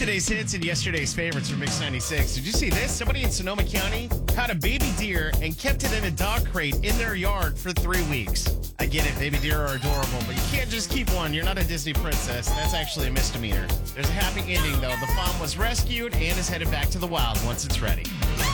Today's hits and yesterday's favorites from Mix 96. Did you see this? Somebody in Sonoma County caught a baby deer and kept it in a dog crate in their yard for 3 weeks. I get it, baby deer are adorable, but you can't just keep one. You're not a Disney princess. That's actually a misdemeanor. There's a happy ending, though. The fawn was rescued and is headed back to the wild once it's ready.